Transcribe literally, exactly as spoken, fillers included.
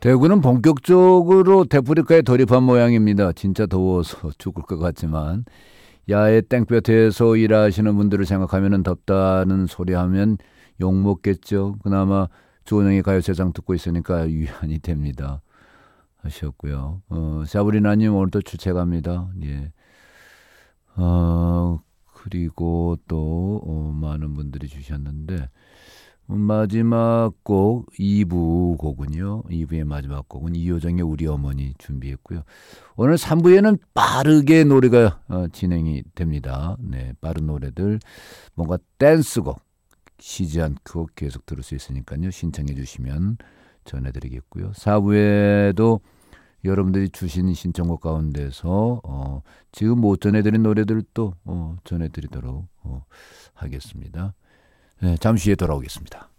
대구는 본격적으로 데프리카에 돌입한 모양입니다. 진짜 더워서 죽을 것 같지만 야외 땡볕에서 일하시는 분들을 생각하면 덥다는 소리하면 욕먹겠죠. 그나마 조은영의 가요세상 듣고 있으니까 위안이 됩니다. 하셨고요. 어, 사브리나님 오늘도 출첵합니다. 예. 어, 그리고 또 어, 많은 분들이 주셨는데 마지막 곡 이 부 곡은요. 이 부의 마지막 곡은 이효정의 우리 어머니 준비했고요. 오늘 삼 부에는 빠르게 노래가 어, 진행이 됩니다. 네, 빠른 노래들 뭔가 댄스곡 쉬지 않고 계속 들을 수 있으니까요. 신청해 주시면 전해드리겠고요. 사 부에도 여러분들이 주신 신청곡 가운데서 어, 지금 못 전해드린 노래들도 어, 전해드리도록 어, 하겠습니다. 네, 잠시 후에 돌아오겠습니다.